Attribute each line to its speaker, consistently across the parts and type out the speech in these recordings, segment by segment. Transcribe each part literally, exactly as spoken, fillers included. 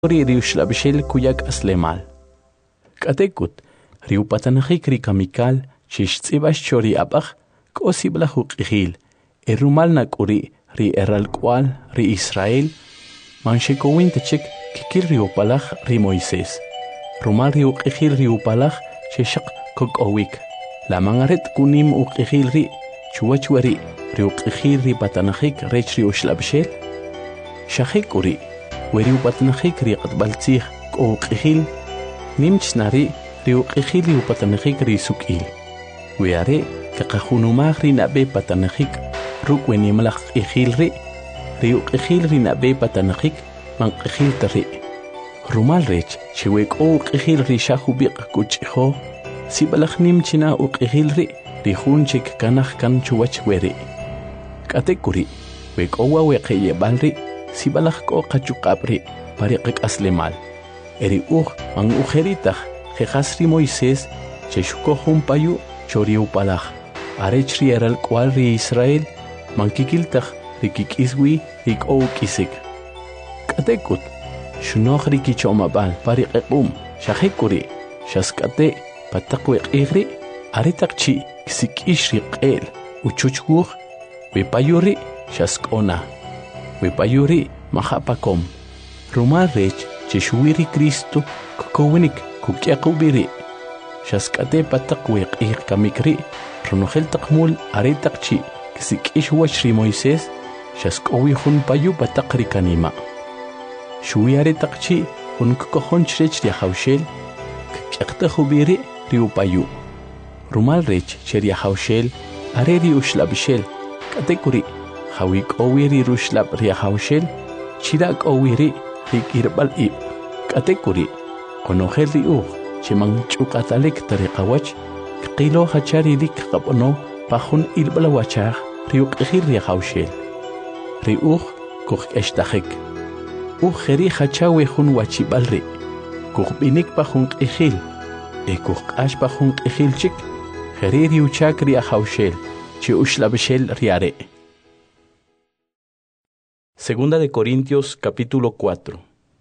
Speaker 1: ri riushlabshel kuyak aslemal. Katekut, riu patanajik ri kamikal, shishtsibash chori abach, kosibla hukihil, erumal nakuri, ri eralkwal, ri Israel, manshekowin techik, kikil riu palach, ri Moisés. Rumal ri ukihil riu palach, shishak kokowik. La mangaret kunim ukihil ri, chuachwari, ri ukihil ri patanajik, rech ri ushlabshel. Shahik uri. Weri upatnajik ri qatbaltzij k'o q'ijil nimchnari ri uq'ijil ri upatnajik ri suk'il wiare kaqajunumaj ri nab'e patanajik ruk' wenimlaj q'ijil ri ri uq'ijil ri nab'e patanajik man q'ijil ta ri rumal rech chewe k'o uq'ijil ri xajubiq kuch'ijo sib'alaj nimchina uq'ijil ri ri jun chik kanaj kan chuwach weri k'atekuri we k'o wa weqeyeb'al ri sibalaj k'o qachuq'ab'ri pariqik aslemal eri uj man ujeritaj jejas ri Moisés chexukoj jun payu choriw palaj arech ri eralk'wal ri Israel man kikiltaj ri kik'iswi ri k'o uk'isik k'atekut xunoj ri kich'omab'al pariq'iq'um xajikuri xask'ate pataq weq'ij ri aritaq chi kisik'ix ri q'el uchuch wuj we payu ri xask'ona Wipayuri mahapakom. Rumal rech cheshuiri Cristo kukowinik kukyakubiri. Shaskate patak weq'ij kamikri runojel taqmul aretak chi kisik'ish wach ri Moisés shask'owi jun payu patak ri kanima. Shuwi aretak chi jun kukojon chrech ri jawshel kyaktajubiri ri upayu. Rumal rech cherya jawshel are ri ushlabishel katekuri. Hawi k'owi ri rushlab ri hawshel chira k'owi ri ri k'irb'al ib' k'atekuri qonojel ri uj chimang ch'uq'atalik tariqawach kqilo hachari rik qab'ono pajun ilb'al wachaj ri uq'ijil ri hawshel ri uj kujk'extajik uj jeri hachawi jun wachib'al ri kujb'inik pajun q'ijil e kujq'ax pajun q'ijil chik jeri ri uchak ri hawshel chi uxlab'xel ri are. Segunda de Corintios capítulo cuatro.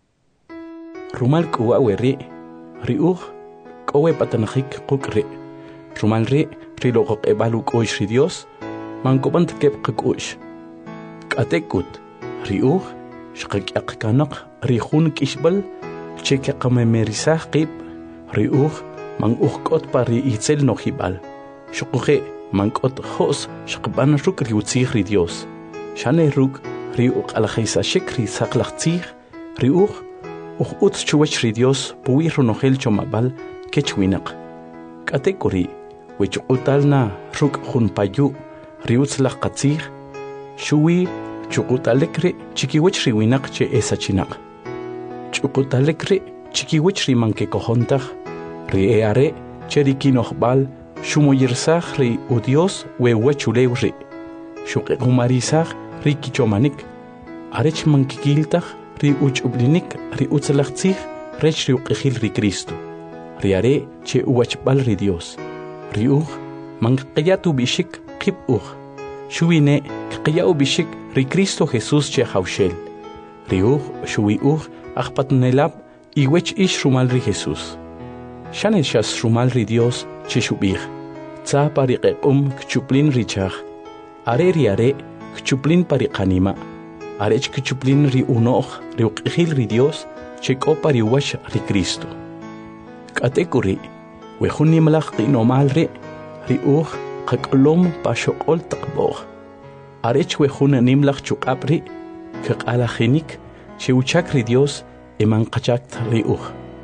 Speaker 1: Rumal k'u'awe ri, ri uj k'owe patanajik quk' ri. Rumal ri, ri loqoq'eb'al uk'u'x ri Dios, mankub'an tkeb' qak'u'x. K'atekut, ri uj xqak'yaq kanaq ri jun k'ixb'al che kaqamemerisaj qib', ri uj man uj k'ot pa ri itzel nojib'al. Xuquje man k'ot jo's xqb'an ruk' ri utzij ri Dios. Xane ruk' ri uq'alajaysaxik ri saqlaj tzij, ri uj uj utz chuwach ri Dios puwi runojel chomab'al kech winaq. K'atekuri we chuq'utal na ruk' jun payu ri utz laj qatzij, xuwi chuq'utalik ri chikiwach ri winaq che esachinaq. Chuq'utalik ri chikiwach ri mankekojontaj, ri e are che ri kinojb'al xumoyirsaj ri u Dios we wachulew ri. Xuq'iqumarisaj ri kichomanik, arech mankikiltaj ri uch'ublinik ri utzalaj tzij rech ri uq'ijil ri Cristo, ri are che uwachb'al ri Dios, ri uj manqiyat ub'ixik qib' uj, xuwine qqiya ub'ixik ri Cristo Jesús che jawxel, ri uj xuwi uj ajpatnelab iwech ix rumal ri Jesús. Xane xas rumal ri Dios che xub'ij, tza pariq'iq'um kchuplin ri chaj, are ri are kchuplin pariqanima, arech kchuplin ri unoj ri uq'ijil ri Dios che k'o pariwax ri Cristo. K'atekuri we jun nimlaj q'inomal ri ri uj qak'lom pa xoq'ol taqb'oj, arech we jun nimlaj chuq'ab' ri kaq'alajinik che uchak ri Dios eman qachakt ri uj.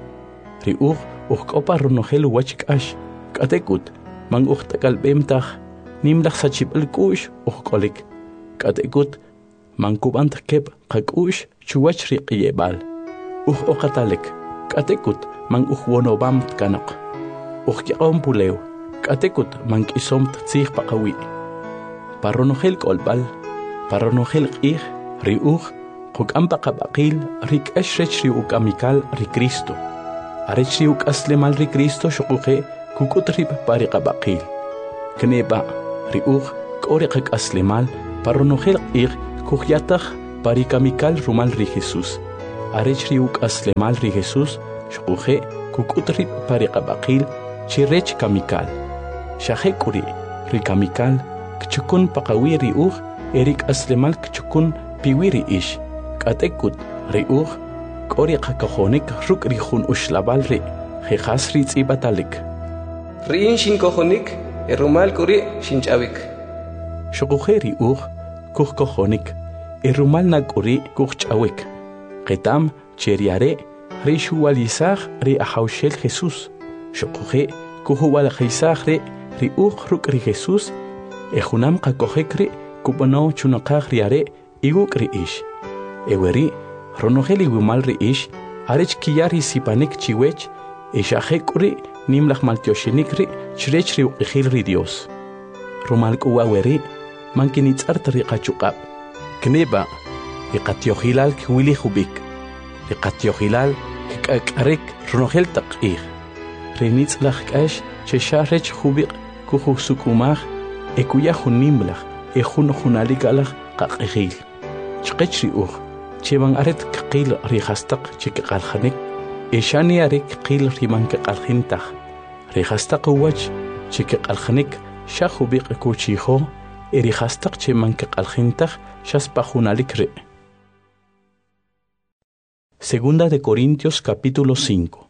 Speaker 1: Ri uj uj k'o pa runojel uwach k'ax, k'atekut man uj t'akalb'em taj nimlaj sachib'al k'u'x uj k'olik. K'atekut mankub'an tkeb' qak'u'x chuwach ri q'iyeb'al. Uj oqatalik, k'atekut man uj wonob'am tkanaq. Uj kyaq'om pulew, k'atekut man k'isom ttzij paqawi'. Pa runojel k'olb'al, pa runojel q'ij, ri uj quk'am paqab'aqil ri k'ax rech ri uk'amikal ri Cristo. Arech ri uk'aslemal ri Cristo xuquje kuk'ut rib' pa ri qab'aqil. Kneba' ri uj k'o ri qak'aslemal pa runojel q'ij kujyataj parikamikal rumal ri Jesús. arech riuk aslemal ri Jesus shquhe kukutri pariqabaqil chirech kamikal shahe kuri ri kamikal kchukun paqawi ri uj erik aslemal kchukun piwiri ish katekut ri uj kori qakajonik ruk ri jun ushlabal ri jejas ri tsibatalik
Speaker 2: rin shin kojonik erumal kuri shinchawik
Speaker 1: shquhe ri uj kuj kojonik erumal nakuri kuj chawik Qetam cheriare ri shuwalizaj ri ahawshel Jesus shquhe kuhuwal khaisaj ri ri uj ruk ri Jesus ejunam qakojek ri kubano chunaqaj riare iguk ri ish eweri ronogeli wimal ri ish arech kiyari sipanik chiwech eshajek ri nimlaj maltioshinik ri chrech ri uqijil ri Dios rumal kuwaweri mankinitzart ri qachuqab kneba iqatiohilal kwili hubik iqatiohilal k'ak'arek ronogel taq'ij renitzlaj k'ax chesharech hubik kujusukumaj ekuya junimlaj ejun junalikalaj qaq'ijil chqech ri uj cheban aret qil ri hastaq chikqaljanik eshani arek qil riman qaljintaj ri hastaq wach chikqaljanik shahubik kuchijo eri hastaq cheman qaljintaj shaspa junalik ri Segunda de Corintios capítulo cinco.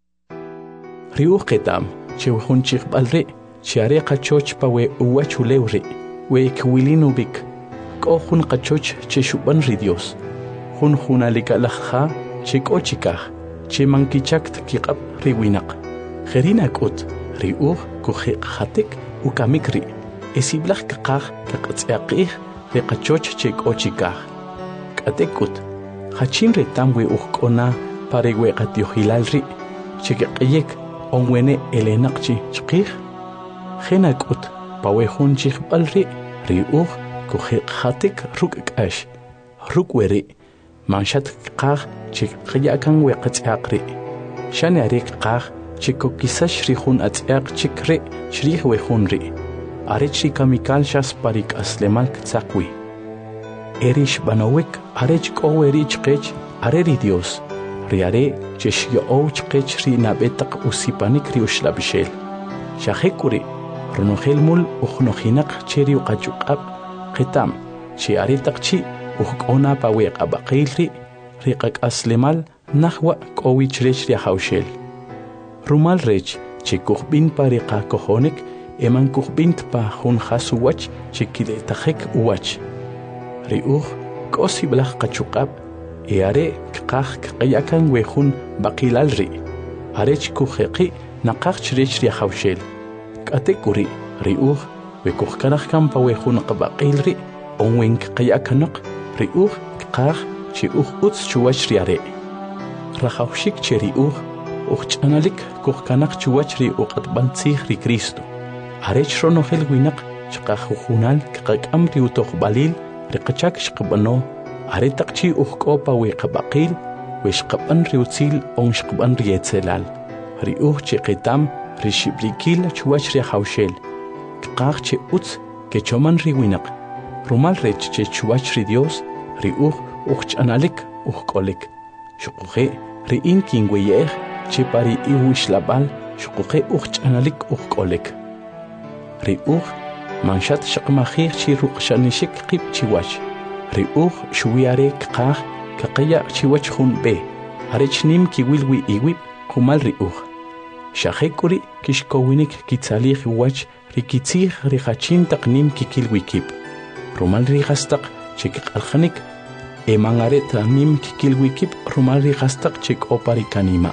Speaker 1: Riuj ketam, chewjun chiqbalri, chiare qachoch pa we uwachulewri, we kwilin ko jun qachoch cheshuban ri Dios. Jun junalikalajja chikochikaj, chemankichakt kiqab ri winaq. Gerinakut, riuj kujiqjatik ukamikri, esiblaj kaqaj kaqatsiaqij ri qachoch chikochikaj. Katekut, Hachin retam we ujkona pare we qatiohilal ri chikeqyek onwene elenaqchi chqij genakut pa we jun chiqbal ri ri uj kujiqjatik ruk k'ax ruk weri manshat qaj chikqyakan we qatsiaq ri shani arik qaj chikokisash ri jun atsiaq chikri shrij we jun ri arech ri kamikal shas parik aslemal ktsaqwi Erish banowik arech ko erich qech areri Dios riare cheshyo och qech ri nabetak usipanik ri ushlabishel shahekuri ronogel mul ukhnohinaq cheri uqachuqab qitam chi aretaqchi uqona pawe qabaqil ri riqak aslemal nahwa qowich rech ri hawshel rumal rech chikuqbin pariqa kojonik eman kuqbint pa jun hasuwach chikiletajek uwach riuj kosi blaj qachuqab eare kqaj kqayakan wejun baqilal ri arech kujeqi naqaj chrech ri hawshel katekuri riuj wekujkanaj kan pa wejun qabaqil ri onwen kqayakanaq riuj kqaj chi uj utz chuwach ri are rajawshik che riuj ujch'analik kujkanaq chuwach ri uqatbantzij ri Cristo arech ronogel winaq chqajujunal kqak'am ri utojbalil riqachak shqabano aretaqchi ujkopa we qabaqil we shqaban riutzil on shqaban rietzelal riuj chiqitam rishiblikil chuwach ri hawshel kqaj che utz ke choman riwinaq rumal rech che chuwach ri Dios riuj ujch'analik ujkolik shquje ri inkin weyej che pari iwishlabal shquje ujch'analik ujkolik riuj manshat shaqmajij chi ruqshanishik qib chiwach riuj shuwiare kqaj kaqaya chiwach jun be arech nim kiwilwi iwib kumal riuj shajekuri kishkowinik kitsalij wach rikitzij rijachin taqnim kikilwikib rumal rijastaq chikiqaljanik emangareta nim kikilwikib rumal rijastaq chikoparikanima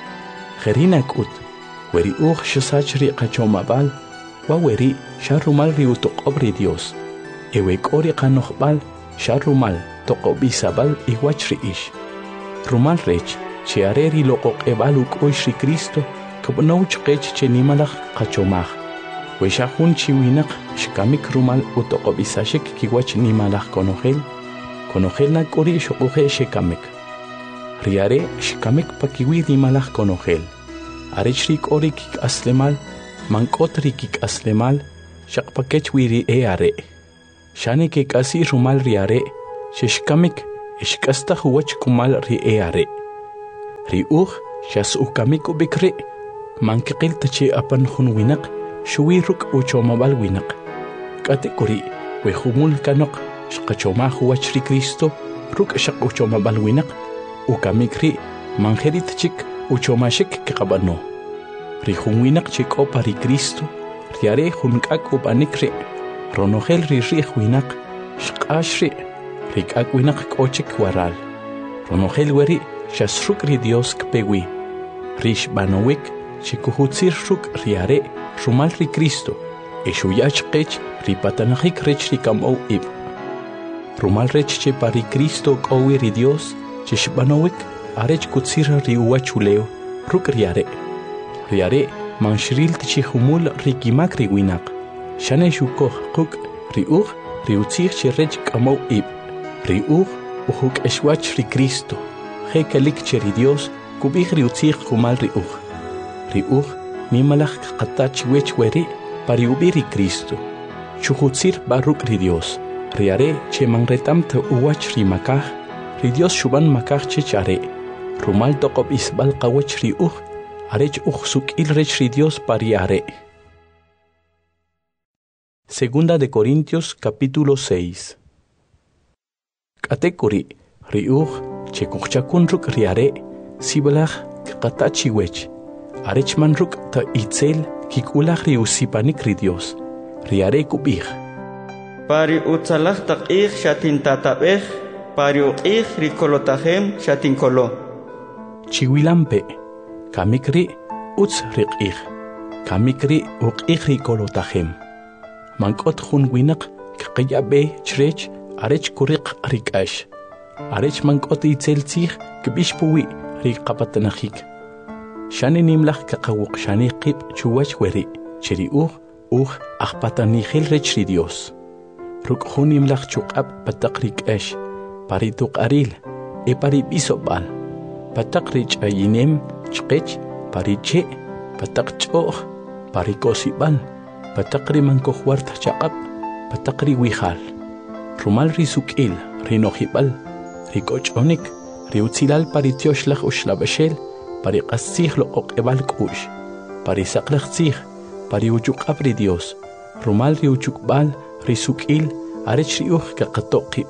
Speaker 1: gerinakut weriuj shasach riqachomabal waweri sharumal ri utoqobri Dios ewe k'ori qanojb'al sharumal toqobisabal iwach ri ish rumal rech che are ri loqoq'eb'al uk'oyx ri Cristo kab'now chqech che nimalaj qachomaj we xajun chiwinaq xkamik rumal utoqob'isashik kiwach nimalaj konojel konojel nak'ori xoquje xekamik riare xkamik pakiwi nimalaj konojel arech ri k'ori kik'aslemal mank'ot ri kik'aslemal xaqpakech wiri e are shani kik'asi rumal ri are xexkamik ishkasta huwach kumal ri eare. Ri uj shas ukamiku bikri, mankikil tachi apan hun winak, shuwi ruk uchomabal winak. Kate kuri, wehumul kanok, shkachoma huwach ri Kristo, ruk shak uchomabal winak, ukamikri, mangerit chik uchomashik kikabano. Ri hun winak chik opa ri Kristo, riare hun kak upanikri, ronogel ri ri winak, shkashri, ri kak winak kochik waral. Ronogel weri, shasruk ri Dios kpewi. Rish banowik, chikuhutzir ruk riare, rumal ri Kristo, eshuyach kech, ri patanahik rech ri kamau ib. Rumal rech che pari Kristo kowi ri Dios, chishbanowik, arech kutzir ri uachuleo, ruk riare. Riare, manshril tichihumul ri kimak ri winak. Shane shukoh kuk, ri uj, ri utzir che rech kamau ib. Ri uj, uhuk eshwach ri Kristo. Hekelik che ri Dios, kubih ri utzir kumal ri uj. Ri uj, mimalach katach wech weri, pari ubi ri Kristo. Chuhutzir baruk ri Dios. Riare, che mangretam te uwach ri makah, ri Dios shuban makah che chare. Rumal tokob isbal kawach ri uj, arech uj suk il rech ri Dios pari are. Segunda de Corintios capítulo seis. Katekuri, ri uj, che kuchakun ruk riare, sibalach katachi wech. Arech man ruk ta itzel kikulach ri usipanik ri Dios. Riare kubih.
Speaker 3: Pari utzalach taqih shatin tatabeh, pari uqih rikolotahem shatin kolo.
Speaker 1: Chiwilampe, kamikri utz riqih, kamikri uqih rikolotahem. Mankot hun winak kqiyabe chrech arech kuriq rikash. Arech mankot itzel tzih kbish puwi rikapatnachik. Shani nimlach kakawuk shani qib chuwach weri, chiri uj, uj akpatanihil rech ri Dios. Ruk hunim lach chukab patakrik esh, parituk aril, e pari bisobal, patakrik ayinem, chkech, pariche, patak choh, parikosibal, patakri mankohwart chakab, patakri wihal. Rumal risukil, rinohibal, rikochonik, riutzilal paritioslach ushlabashel, pariqasih lo okebal kush, parisaklach tzih, pariuchukab ri Dios, rumal riuchukbal, risukil arech riuj kakatokib.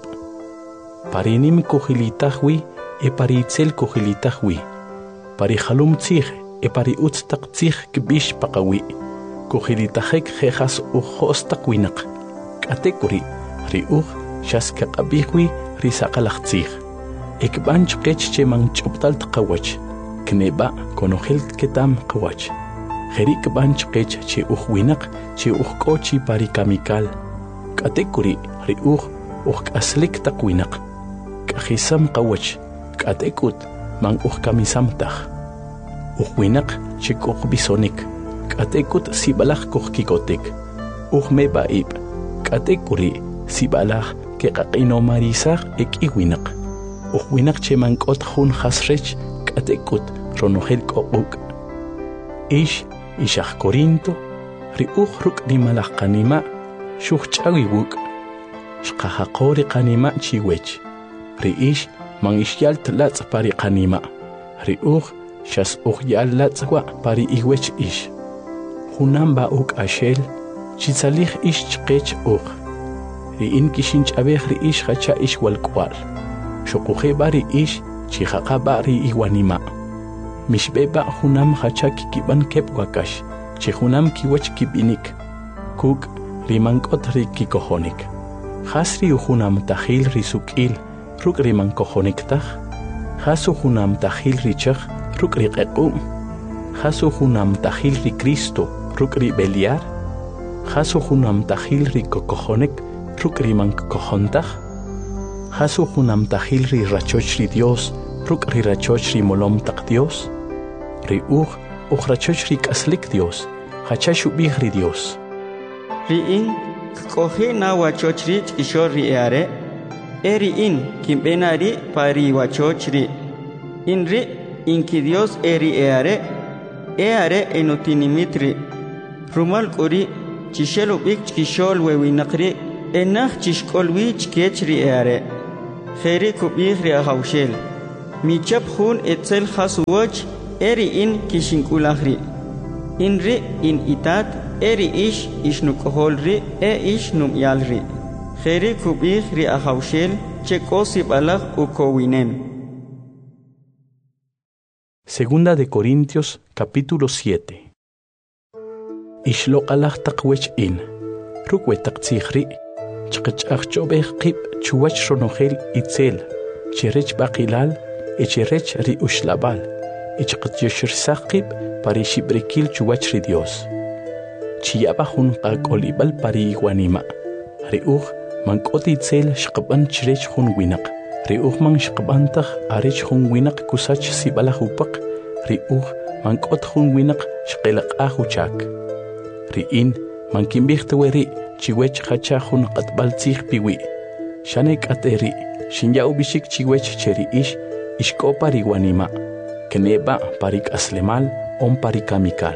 Speaker 1: Parinim kohilitahwi e paritzel kohilitahwi. Parihalum tzih e pari utztak tzih kbish pakawi. Kohilitahek jejas ujos takwinak. Katekuri riuj shas kakabihwi risakalach tzih. Ekbanch kech che mang choptal takawach. Kneba konohel ketam kawach. Jerik banch kech che ujwinak che ujkochi parikamikal. Katekuri ri uj uj aslik takwinak. Kahisam kawach, katekut mang uj kamisamtach. Uj winak chik uj bisonik. Katekut sibalach kuj kikotik. Uj mebaib. Katekuri sibalach ke kakino marisach ek iwinak. Uj winak che mankot hun hasrech katekut ronohel kokuk. Ish ishach Corinto ri uj ruk nimalach kanima. Shuchchawi wuk, shkahakori kanima chiwech. Riish man ishyal tlatz pari kanima. Riuj shas uhyal latzwa pari iwech ish. Hunamba uk ashel, chitzalich ish chkech uj. Riin kishinch abeh riish hacha ish walkwal. Shukuhe bari ish chihaka bari iwanima. Mishbeba hunam hacha kikiban kep wakash, chihunam kiwech kibinik. Kuk rimankot ri kikohonik. Hasri uhunam tahil risukil, ruk rimankohonik tah. Hasu hunam tahil richach, ruk riqequm. Hasu hunam tahil ri Kristo, ruk ribeliar. Hasu hunam tahil ri kokohonik, ruk rimankohontah. Hasu hunam tahil ri rachoch ri Dios, ruk ri rachoch ri molom tak Dios. Ri uj, uj rachoch ri kaslik Dios, hachashu bih ri Dios.
Speaker 3: Riin kohe na wachochri ishor riare eriin kimbenari pari wachochri inri inki Dios eri eare eare enutinimitri rumal kuri chishelo bik chishol wewinakri enach chishkolwi chkechri eare kheri kubih ri ahawshel michap hun etzel khasuwach eri in kishinkulahri in ri in itat eri ish ishnukohol ri e ish numyal ri kheri kubih ri ahawshel chekosib alaj ukowinem.
Speaker 1: Segunda de Corintios capítulo siete. Ishloq alaj taqwech in rukwe taqtsikhri chqach'aqchobej qib chuwach ronojel itzel cherech baqilal echerech ri ushlabal ichqatyoshrsaq qib pari shibrikil chuwach ri Dios chiyaba jun qaqolibal pari iguanima ri uj mank'ot itzel shqaban cherech jun winaq ri uj man shqabantaj arech jun winaq kusach sibala upaq ri uj mank'ot jun winaq shqelaq'aj uchak ri in mankimbijtweri chiwech khachajun qatbal tzij piwi shanek ateri shinyau bishik chiwech cheri ish ishkopa riwanima keneba parik aslemal on parikamikal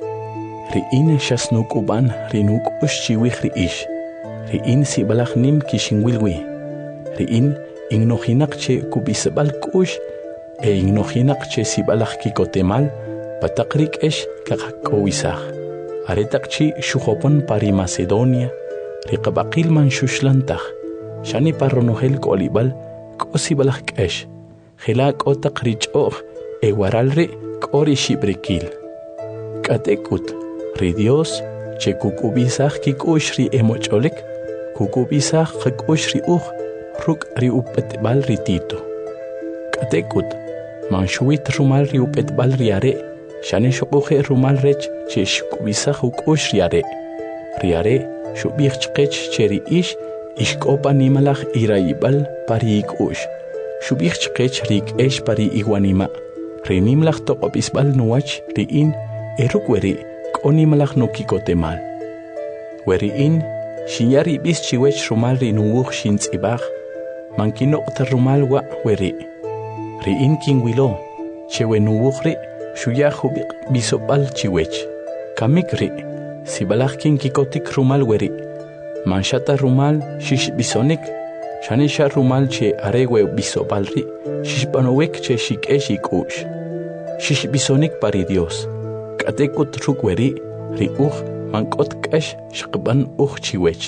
Speaker 1: ri in shasnuk uban rinuk ush chiwij ri ish ri in sibalaj nim kishinwilwi ri in ignojinak che kubisbal kush e ignojinak che sibalaj kikotemal patakrik esh kaqakowisaj aretaqchi shujopon pari Macedonia riqabaqil man shushlantaq shani parronojel kolibal kosibalaj k'esh jela k'otaq rich'oj ewaral ri k'ori shibrikil k'atekut ri Dios che kukubisaj kik'ux ri emoch'olek kukubisaj qak'ux ri uj ruk' ri up'etb'al ri Tito k'atekut man xuwit rumal ri up'etb'al ri are shani shoquje rumal rech che shkubisaj uk'ux ri are ri are xub'ij chqech che ri ish ishk'opa nimalaj irayib'al pari ik'ux xub'ij chqech ri k'ex pari iwanima ri nimlaj toq'ob'isb'al nuwach ri in e ruk' weri k'o nimalaj nukikotemal weri in xinya rib'is chiwech rumal ri nuwuj xintz'ib'aj man kinoq'ta rumal wa' weri ri in kinwilo che we nuwuj ri xuya jubiq bisob'al chiwech kamik ri sibalaj kinkikotik rumal weri manshata rumal xixbisonik shanisha rumal che arewe bisob'al ri xixb'anowik che xik'ex ik'ux xixbisonik pari Dios k'atekut ruk' weri ri uj mank'ot k'ex xqb'an uj chiwech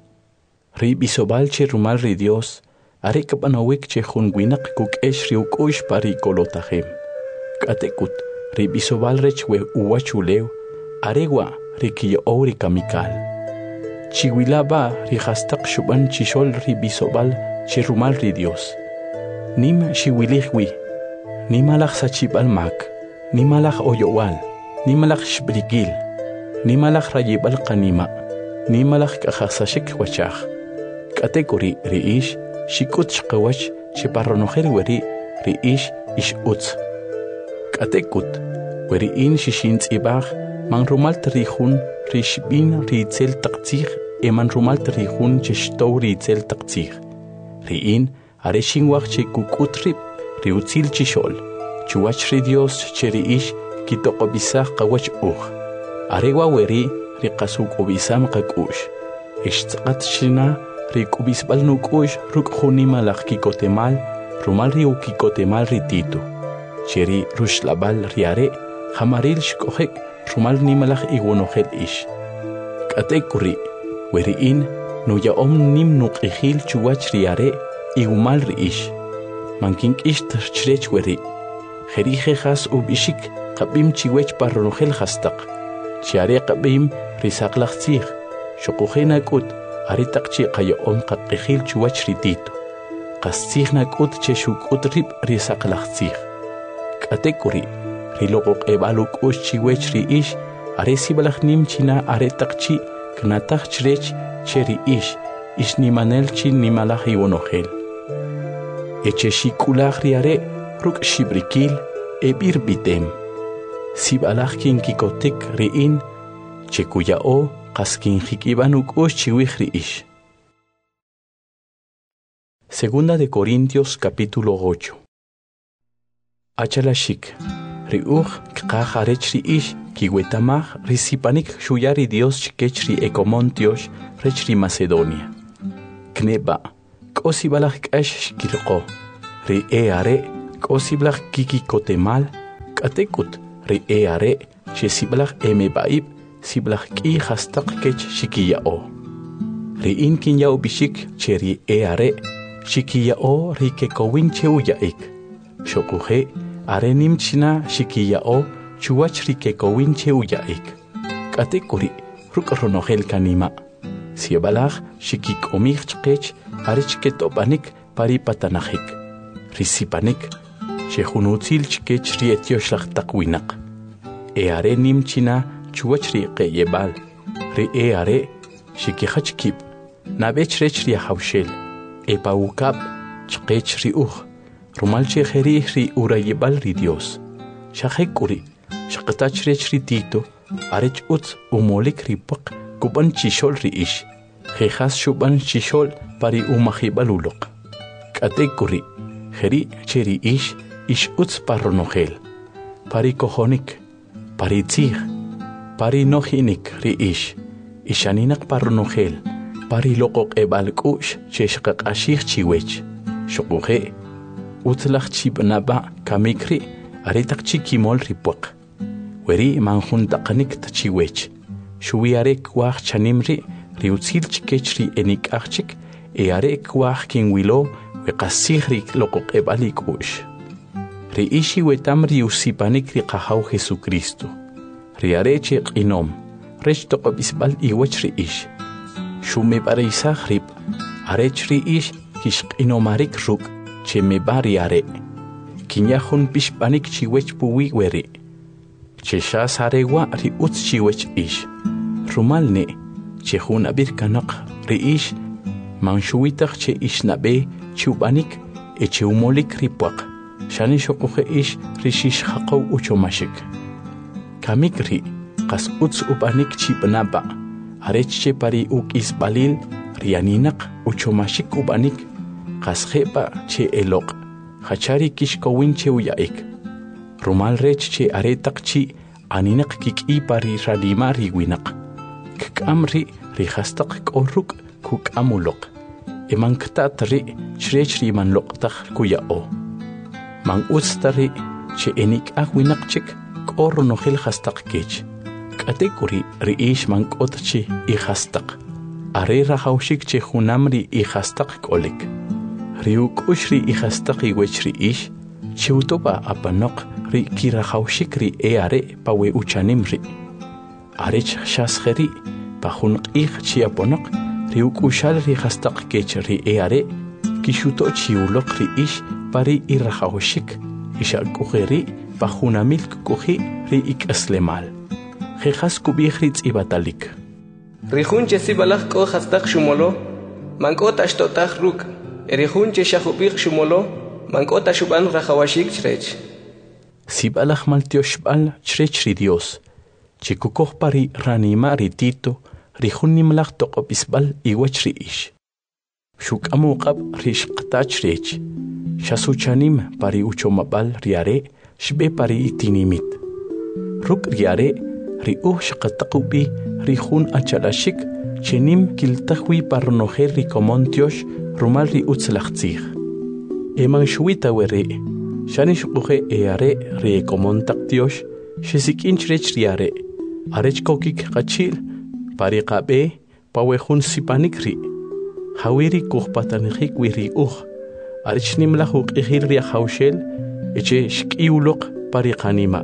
Speaker 1: ri bisob'al che rumal ri Dios are k'b'anowik che jun winaq kuk'ex ri uk'ux pari kolotajem k'atekut ri bisob'al rech we uwachulew arewa ri kiyo'ow ri kamikal chiwilaba ri jastaq xub'an chixol ri bisob'al che rumal ri Dios nim xiwilij wi nimalaj sachib'al mak nimalaj oyowal nimalaj xbrikil nimalaj rayib'al qanima nimalaj k'ajasaxik wachaj k'atekuri ri ish xik'ut xqawach che parronojel weri ri ish ix utz k'atekut weri in xixintz'ib'aj man rumal trijun ri xb'in ri itzel taqtzij e man rumal trijun che xtow ri itzel taqtzij ri in are xinwaj che kuk'ut rib' ri utzil chixol chuwach ri Dios che ri ish kitoq'ob'isaj qawach uj arewa weri ri qas uk'ob'isam qak'ux ixtz'aqat xina ri k'ubisb'al nuk'ux ruk' jun nimalaj kikotemal rumal ri ukikotemal ri Tito che ri ruxlab'al ri are jamaril xk'ojek rumal nimalaj iwonojel ish k'atekuri weri in nuya'om nim nuq'ijil chuwach ri are iwumal ri ish mankink'ixt chrech weri jerije jas ub'ixik qab'im chiwech parronojel jastaq chi are qab'im ri saqlaj tzij xoquje nak'ut are taq chi qaya'om qaq'ijil chuwach ri Tito qas tzij nak'ut che xuk'ut rib' ri saqlaj tzij k'atekuri ri loq'oq'eb'al uk'ux chiwech ri ish are sibalaj nim china are taq chi knataj chrech che ri ish ixnimanel chi nimalaj iwonojel eche xik'ulaj ri are ruk' xibrikil e b'irb'item sibalaj kinkikotik ri in che kuya'o qas kinjik'ib'an uk'ux chiwij ri ish. Segunda de Corintios capítulo ocho. Achalashik ri uj kqaj arech ri ish kiwetamaj ri sipanik xuya ri Dios chikech ri Ecomontios rech ri Macedonia kneba k'osibalaj k'ax xkirqo ri e are k'osibalaj kiki kotemal k'atekut ri e are che sibalaj eme baib sibalaj k'i hastaq kech xikiya'o ri in kinya'o bixik che ri e are xikiya'o ri kekowin cheuya'ik xoquje are nimchina xikiya'o chuwach ri kekowin cheuya'ik k'atekuri ruk'ronojel kanima sibalaj xikik'omij chqech arich ket'obanik pari patanajik risipanik xejunutzil chkech ri etioxlaj taq winaq e are nimchina chuwach ri qe'yeb'al ri e are xikijach kib' nab'ech rech ri ajawxel e pawukab' chqech ri uj rumal che jerij ri urayib'al ri Dios xajek'uri xaqtach rech ri Tito arech utz umolik ri puq kub'an chixol ri ix jejas xub'an chixol pari umajib'al uloq k'atek'uri jeri che ri ix ix utz parronojel pari kojonik pari tzij pari nojinik ri ix ixaninaq parronojel pari loqoq'eb'al k'u'x che xqaq'axij chiwech xoquje utzlaj chib'naba' kamik ri aretaq chi kimol ri puq weri manjuntaqanik tachiwech xuwi are kwaj chanim ri ri utzil chkech ri enik'aj chik e are kwaj kinwilo weqasij ri loqoq'eb'al ik'u'x ri ixi wetam ri usipanik ri qajaw Jesucristo ri are che q'inom rech toq'ob'isb'al iwach ri ix xumeb'areysaj rib' arech ri ix kixq'inomarik ruk' che meb'a ri are kinyajun pixb'anik chiwech puwi weri che xas arewa ri utz chiwech ix rumal ne che jun ab'ir kanaq ri ix manxuwitaj che ixnab'e chiub'anik e che umolik ri puaq xani xoquje ix ri xixjaqow uchomaxik kamik ri qas utz ub'anik chib'naba' arech che pari uk'isb'alil ri aninaq uchomaxik ub'anik qas je'pa che eloq jachari kixkowin cheuya'ik rumal rech che aretaq chi aninaq kik'i pari ranima ri winaq kk'am ri ri hastaq k'o ruk' kuk'am uloq eman kta't ri chrech ri manloqtaj kuya'o man utzta ri che enik'aj winaq chik k'o ronojel hastaq kech k'atek'uri ri ix man k'ot chi ijastaq are rajawxik che junam ri ijastaq k'olik ri uk'ux ri ijastaq iwech ri ix chiwtoba apanoq ri kirajawxik ri e are pawe uchanim ri arech xasjeri pa jun q'ij chi aponoq ri uk'uxal ri hastaq kech ri e are kixuto chiwloq ri ix pari irajawxik ixak'ujeri pa junamil k'uji ri ik'aslemal jejas kub'ij ri tz'ibatalik
Speaker 2: ri jun che sibalaj k'o hastaq xumolo man k'o taxto'taj ruk' ri jun che xajub'ij xumolo man k'o taxub'an rajawaxik chrech
Speaker 1: sibalaj maltioxb'al chrech ri Dios che kukoj pari ranima ri Tito ri jun nimlaj toq'ob'isb'al iwach ri ix xuk'am uq'ab' ri xqtach rech xasuchanim pari uchomab'al ri are xb'e pari itinimit ruk' ri are ri uj xqataq ub'i ri jun achalaxik che nim kiltaj wi parronojel ri komon tiox rumal ri utzlaj tzij eman xuwita weri xani xuquje e are ri komon taq tiox xesik'inch rech ri are arech kokik qachil pari qab'e pawe jun sipanik ri jawiri kujpatanijik wi ri uj arech nimlaj uq'ijil ri ajawxel eche xk'iwloq pari qanima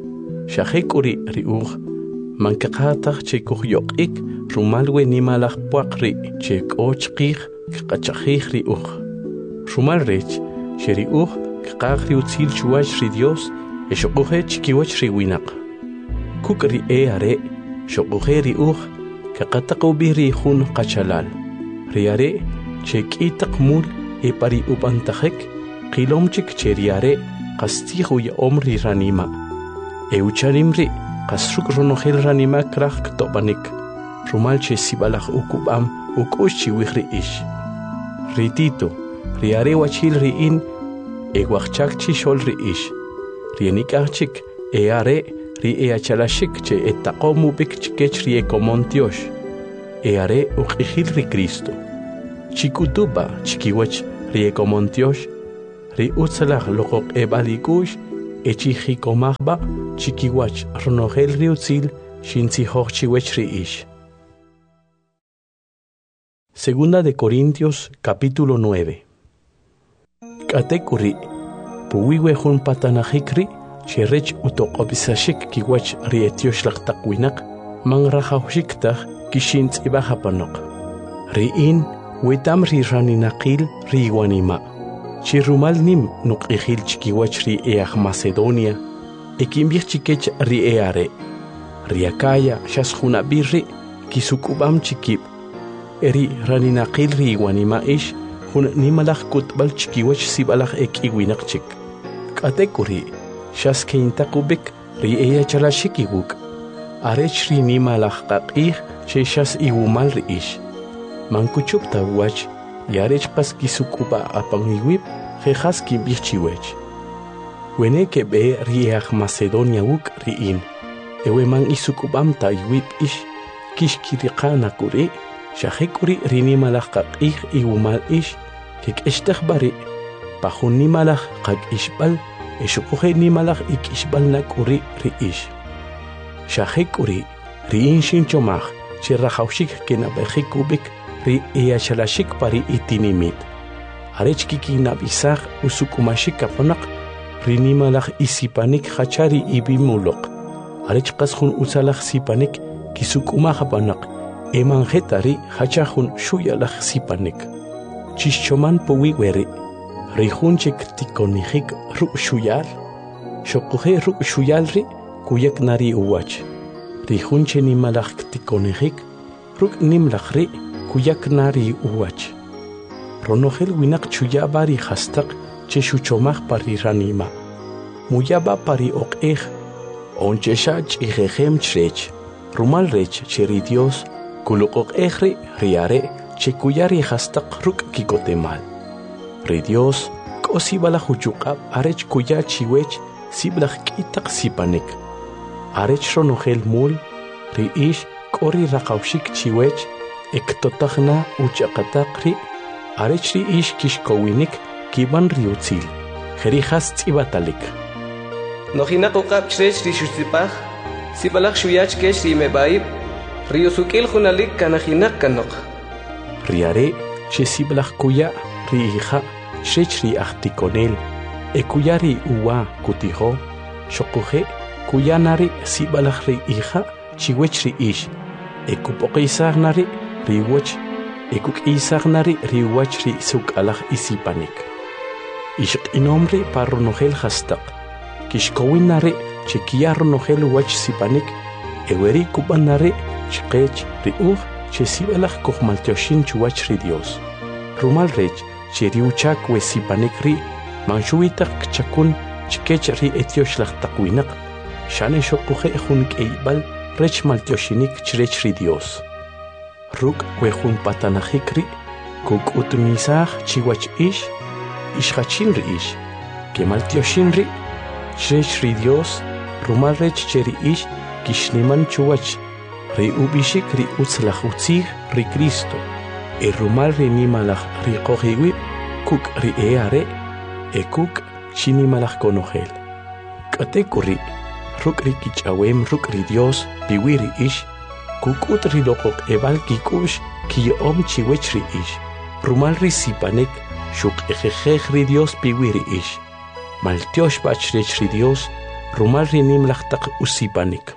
Speaker 1: xajek'uri ri uj mankeqataj che kujyoq'ik rumal we nimalaj puaq ri che k'o chqij kqachajij ri uj rumal rech che ri uj kqaj ri utzil chuwach ri Dios e xoquje chikiwach ri winaq kuk' ri e are xoquje ri uj kaqataq ub'i ri jun qachalal ri are che k'itaq mul e pari ub'antajek qilomchik che ri are qastij uya'om ri ranima e uchanim ri qas ruk' ronojel ranima kraj kto'banik rumal che sibalaj ukub'am uk'ux chiwij ri ix ri Tito ri are wachil ri in e wajchak chixol ri ix ri enik'aj chik e are ri e achalaxik che etaqom ub'ik chkech ri e komon tiox e are uq'ijil ri Cristo chikutuba chikiwach riekomontiosh, ri utsalach loqoq ebalikush, echijikomahba chikiwach ronogel riutzil, shintzihoj chiwech riish. Segunda de Corintios, capítulo nueve. Katekuri, puwiwe hun patanahikri, cherech utoqobisashik kiwach rietiosh laqtaqwinak, mangrahawshiktaj kishintz ibahapanok. Riin, wetam ri raninaqil riwanima. Chirumal nim nuqihil chikiwach ri eaj Macedonia, ekimbich chikech ri eare. Riakaya shas hunabirri, kisukubam chikib. Eri raninaqil riwanima ish, hun nimalach kutbal chikiwach sibalach ek iwinak chik. Katekuri, shas keintakubik ri ea chalashikiguk. Arech ri nimalach qaqih, she shas iwumal ri ish. Mankuchupta wach, yarech pas kisukuba apangiwip, jejas kimbichiwech. Wene kebe riach Macedonia wuk riin. Ewe man isukubam ta iwip ish, kishkiriqana kuri, shahikuri rinimalach qaqih iwumal ish, kik eshtahbari, pahun nimalach qaq ishbal, eshukuhe nimalach ik ishbal nakuri ri ish. Shahikuri riin shinchomach, chirrahawshik kenabejikubik, ri eachalashik pari itinimit. Arech kikinabisaj usukumashik kapanak, rinimalach isipanik hachari ibimulok. Arech qashun usalach sipanik, kisukumaj panak, emanjetari hachahun shuyalach sipanik. Chischoman puwiweri, rihunchik tikonijik ruk shuyal, shokuhe ruk shuyalri, kuyak nari uwach. Rihunche nimalach tikonijik, ruk nimlachri, kuyak nari uwach. Ronogel winak chuyabari hastak che shuchomach pari ranima. Muyaba pari okej, onchesha chijejem chrech. Rumal rech cheri Dios, kulok ejri riare che kuyari hastak ruk kikotemal. Ri Dios, kosibala huchukab arech kuya chiwech siblach kitak sipanek. Arech ronogel mul, ri ish kori rakawshik chiwech, ektotachna uchaqatakri, arechri ish kishkowinik kiban riutzil, jerijas tzibatalik.
Speaker 2: Nojinak uqab chrech rishustipaj, sibalach shuyach kesh rimebaib, riusukil hunalik kanajinak kanok.
Speaker 1: Riare, che sibalach kuya riija, chrech riachtikonel, e kuya ri uwa kutijo, shokuje, kuya nari sibalach riija, chiwech ri ish, e kupoqisag nari riwach, ekuk isagnari riwach ri suk alach isipanik. Ishq inomri parronogel hastak. Kishkowinari chekia ronogel wach sipanik. Eweri kubanari chqech riuj che sibalach kohmaltioshin chuwach ri Dios. Rumal rech che riuchak we sipanik ri manshuitak chakun chkech ri etioshlach takwinak. Shane shokuhe jun keibal rech maltioshinik chrech ri Dios. Ruk wehun patanahikri, kuk utunisaj chiwach ish, ishachinri ish, kemaltioshinri, chrech ri Dios, rumal rech cheri ish, kishniman chuwach, ri ubishik ri utzlahutzig ri Cristo, e rumal ri nimalach ri kohiwip, kuk ri eare, e kuk chinimalach konogel. Katekuri, ruk ri kichawem ruk ri Dios, biwiri ish, kukut rilokok ebal kikush ki om chiwech ri ish. Rumal ri sipanek shuk ejejej ri Dios piwiri ish. Maltiosh bachrech ri Dios, rumal ri nimlachtak usipanek.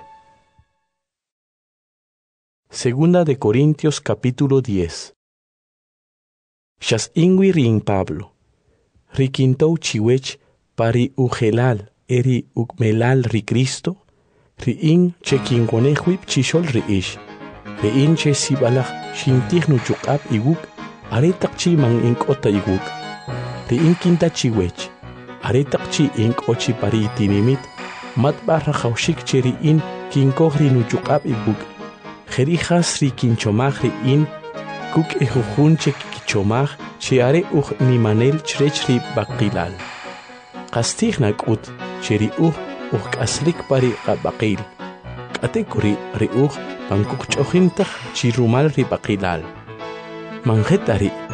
Speaker 1: Segunda de Corintios capítulo diez. Shas ingwi rin Pablo. Rikintou chiwech pari ugelal eri ukmelal ri Cristo. Riin che kingonejwip chishol ri ish. Riin che sibalach shintich nuchukab iguk, aretak chi man inkota iguk. Riin kinta chiwech, aretak chi ink ochi pari itinimit, mat barra haushik che riin kinkoj ri nuchukab iguk. Jerijas ri kinchomaj riin, kuk ejujun che kichomaj, che are uj nimanel chrech ri bakilal. Kastich nakut, che ri uj uj aslik pari qabaqil. Katekuri riuj pankuk chojintach chirumal ri baqilal. Manjetari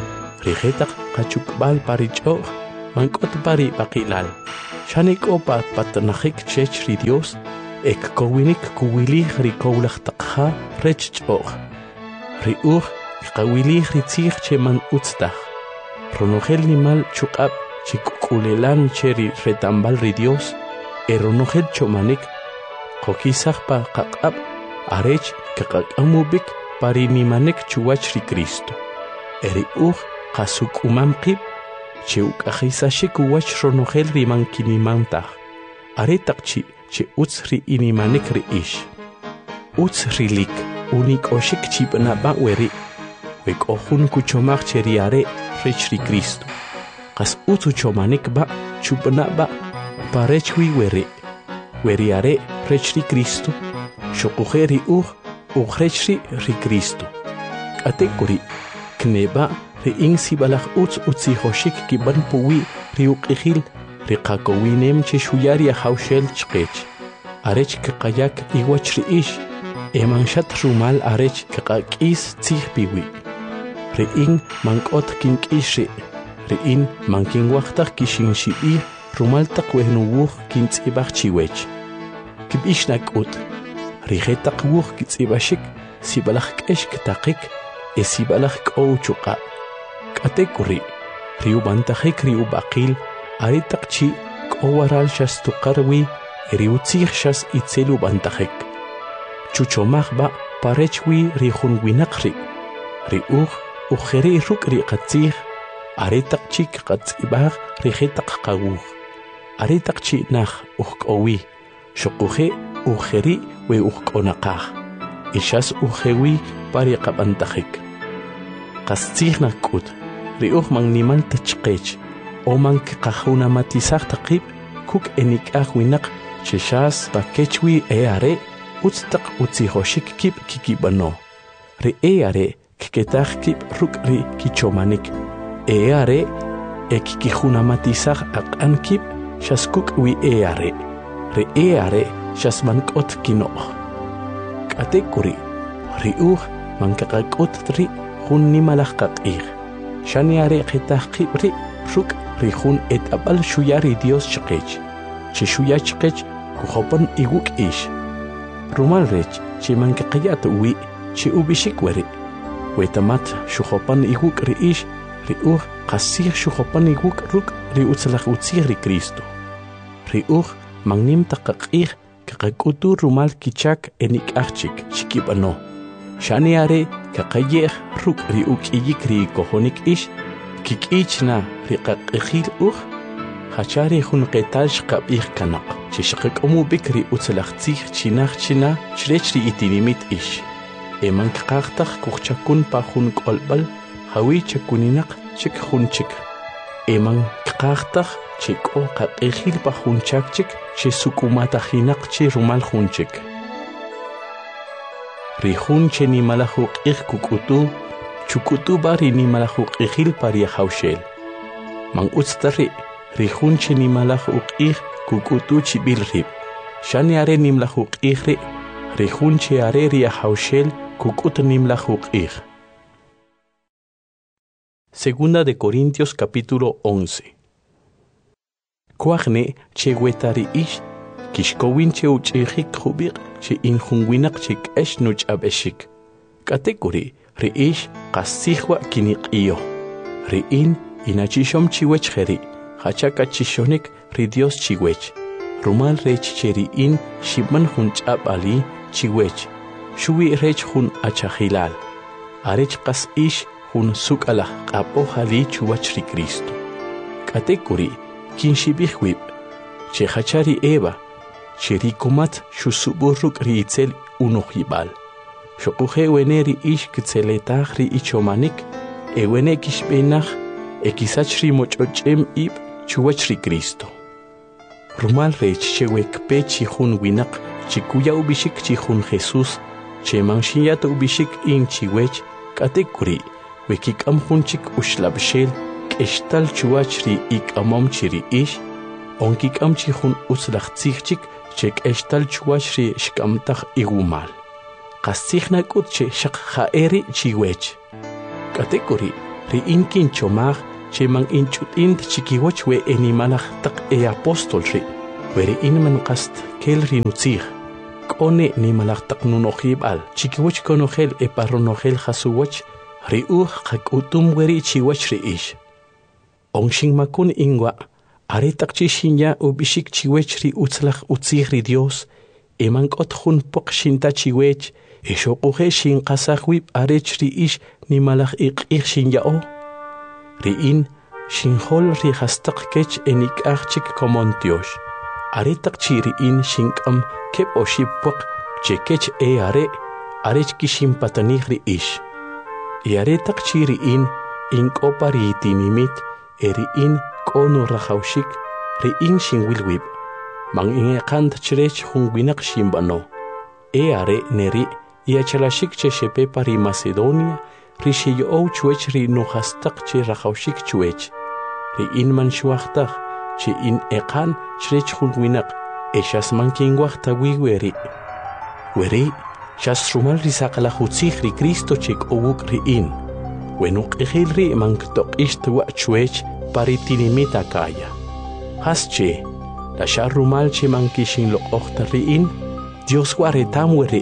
Speaker 1: rijetaq qachukbal parich'oq mank'ot pari baqilal shanik opa patnajik chech ri Dios ek kowinik kuwilij ri kowlaj taqja rech ch'oq ri uj qawilij ri tzij che man utztaj ronojel nimal chuq'ab chikukulelan che ri retambal ri Dios eronojel chomanik qokisaj pa qaq'ab arech kaqaq'amubik pari nimanek chuwach ri Cristo eri uj qasuk'umam qib che uk'ajisashik uwach ronojel ri mankinimantaj are taqchi che utz ri inimanek ri ish utz rilik unik'oxik chib'naba' weri wek'ojun kuchomaj che ri are rech ri Cristo qas utz uchomanik ba' chub'naba' parech wi weri weri are rech ri Cristo xoquje ri uj uj rech ri ri Cristo k'ate kuri kneba' ri in sibalaj utz utzijoxik kiban puwi ri uq'ijil ri qakowinem che xuyar yajawxel chqech arech kaqayak iwach ri ish emanshat rumal arech kaqak'is tzij piwi ri in mank'ot kink'ix ri ri in mankinwajtaj kixinxib'ij rumal taq wejnuwuj kintz'ibaj chiwech kib'ix nak'ut ri jetaq wuj kitz'ibaxik sibalaj k'ex kitaqik e sibalaj k'ow chuqa' k'ate k'uri ri ubantajik ri ub'aqil ari taq chi k'owaral xas tuqarwi ri utzij xas itzel ubantajik chuchomaj ba' parech wi ri jun winaq ri ri uj ujeri ruk' ri qatzij ari taq chi qatz'ibaj ri jetaq qawuj ari taq chi naj uj k'owi xoquje ujeri we uj k'onaqaj y xas ujewi pari qab'antajik qas tzij nak'ut ri uj man nimal tachqech o man kaqajunamatizaj taqib kuk enik'aj winaq che xas pakechwi e are utz taq utzijoxik kib kikib'ano ri e are kketaj kib ruk' ri kichomanik e are e kikijunamatizaj aq'an kib xas kuk' wi e are ri e are xas mank'ot kino'j k'ate kuri ri uj man kaqak'ut ri jun nimalaj qaq'ij xani are qetaj qib ri ruk' ri jun et'ab'al xuyar ri Dios chqech che xuya chqech kujopan iwuk' ix rumal rech che man kaqayat wi che ubixik weri wetamat xujopan iwuk' ri ix ri uj qasij xujopan iwuk' ruk' ri utzlaj utzij ri Cristo ri uj man nim taqaq'ij kaqak'utu rumal kichak enik'ajchik xikib'ano xani are kaqayej ruk' ri uk'iyik ri kojonik ix kik'ichna ri qaq'ijil uj hachari jun qetal xqab'ij kanaq che xaqak'omubik ri utzlaj tzij chinaj china chrech ri itinimit ix eman kaqajtaj kujchakun pa jun k'olb'al jawi chakuninaq chik jun chik eman kaqajtaj che k'o qaq'ijil pa jun chak chik che suk'umatajinaq che rumal jun chik ri jun che nimalaj uq'ij kuk'utu chuk'utu ba ri nimalaj uq'ijil par yajawxel man utz tarri ri jun che nimalaj uq'ij kuk'utu chib'il rib' xani are nimlaj uq'ij ri ri jun che are ri yajawxel kuk'ut nimlaj uq'ij Segunda de Corintios capítulo once Kuajne che wetari ish kishkowin che uch'ijik jubiq che injunwinaq che k'ex nuch'ab'exik k'ate kuri ri ish qasijwa kiniq'iyo ri in inachishom chiwech jeri hacha kachishonik ri Dios chiwech rumal rech che ri in shibman jun ch'ab'ali chiwech xuwi rech jun achajilal arech qas ish jun suk'alaj q'ab'ojali chuwach ri Cristo k'ate kuri kinxib'ij wib' che hacha ri Eva che ri kumat xusub'uj ruk' ri itzel unojib'al xoquje wene ri ix kitzeletaj ri ichomanik e wene kixb'enaj e kisach ri moch'och'em ib' chuwach ri Cristo rumal rech che wekpe chi jun winaq chi kuya ubixik chi jun Jesús che manxiyat ubixik in chiwech k'ate kuri wekik'am jun chik uxlab'xel k'extal chuwach ri ik'amom chi ri ix onkik'am chi jun utzlaj tzij chik che k'extal chuwach ri xk'amtaj iwumal qas tzij nak'ut che xaq ja'eri chiwech k'ate kuri ri in kin chomag che man inchut int chikiwach we enimalach tak e apostol ri we ri in man qast kel ri nutzig kone ni malach tak nunokhib al chikiwach konohel e parronohel khasuwach ri u qakutum we ri chiwach ri ish ongshing makun ingwa are tak chi shinya ubishik chiwech ri utzlach utzig ri Dios e man qot khun poq shinta chiwech e shoquhe shin qasahwib are chri ish ni malach iq shinya o ri in shinhol ri hastaq kech enik archik komontiosh are tak chi ri in shinkam kep oshib poq che kech e are are ki shimpatani ri ish e are tak chi ri in in kopari tinimit eri in kono rahaushik ri in shinwilwib mang inge kant chirech hungwinak shimbano e are neri ia chalashik che shepe pari Macedonia ri shiyo ou chuech ri nuhastak che rahaushik chuech ri in man shuachtak che in ekan chirech hungwinak e shas man kingwachta wiweri weri shas rumal ri sakala hutzig ri Cristo chek owuk ri in wenuk ikhil ri man ktok ishtwa chuech pari tinimita kaya hasche la sharumal che man kishin lo okhta ri in Dios waretam weri